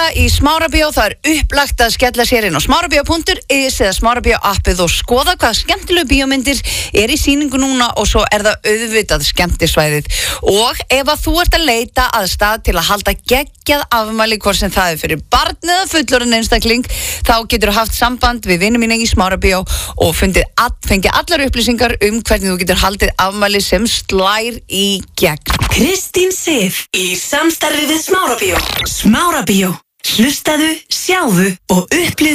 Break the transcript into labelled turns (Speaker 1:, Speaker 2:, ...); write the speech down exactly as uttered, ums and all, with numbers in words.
Speaker 1: vera í Smárabíó, það er upplagt að skella sér inn á smárabíó punktur is eða Smárabíó appið og skoða hvað skemmtilegu bíómyndir er í sýningu núna og svo er það auðvitað skemmtisvæðið. Og ef að þú ert að leita að stað til að halda geggjað afmæli, hvort sem það er fyrir barn eða fullorðinn einstakling, þá getur þú haft samband við vinnu mína í Smárabíó og fundið all, fengið allar upplýsingar um hvernig þú getur haldið afmæli sem slær í gegn.
Speaker 2: Kristín Sif í samstarfi við Smárabíó. Smárabíó. Hlustaðu, sjáðu og upplifðu